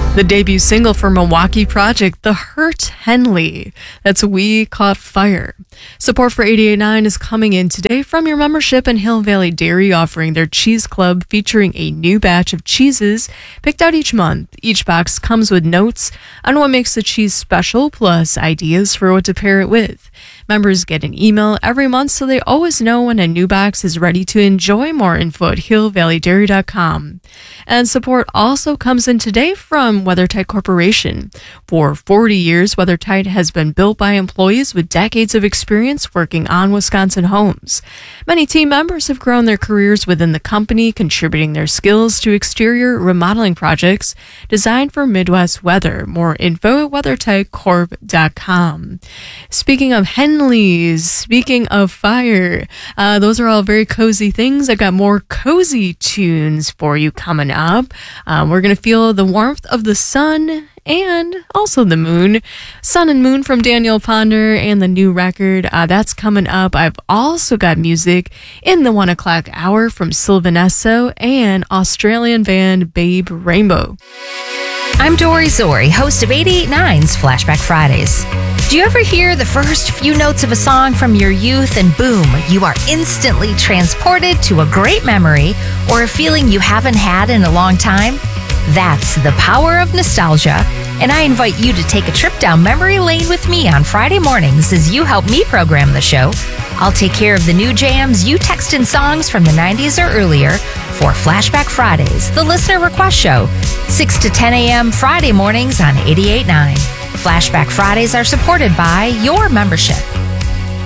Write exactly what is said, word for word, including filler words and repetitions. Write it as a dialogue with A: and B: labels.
A: The debut single for Milwaukee project, The Hurt Henley. That's We Caught Fire. Support for eighty-eight point nine is coming in today from your membership in Hill Valley Dairy, offering their cheese club featuring a new batch of cheeses picked out each month. Each box comes with notes on what makes the cheese special, plus ideas for what to pair it with. Members get an email every month so they always know when a new box is ready to enjoy. More info at hill valley dairy dot com. And support also comes in today from WeatherTight Corporation. For forty years, WeatherTight has been built by employees with decades of experience working on Wisconsin homes. Many team members have grown their careers within the company, contributing their skills to exterior remodeling projects designed for Midwest weather. More info at weather tight corp dot com. Speaking of Henleys, speaking of fire, uh, those are all very cozy things. I've got more cozy tunes for you coming up. Um, we're going to feel the warmth of the sun and also the moon. Sun and Moon from Daniel Ponder and the new record. Uh, that's coming up. I've also got music in the one o'clock hour from Sylvanesso and Australian band Babe Rainbow.
B: I'm Dory Zori, host of eighty-eight point nine's Flashback Fridays. Do you ever hear the first few notes of a song from your youth and boom, you are instantly transported to a great memory or a feeling you haven't had in a long time? That's the power of nostalgia, and I invite you to take a trip down memory lane with me on Friday mornings as you help me program the show. I'll take care of the new jams you text in songs from the nineties or earlier for Flashback Fridays, the listener request show, six to ten a.m. Friday mornings on eighty-eight point nine. Flashback Fridays are supported by your membership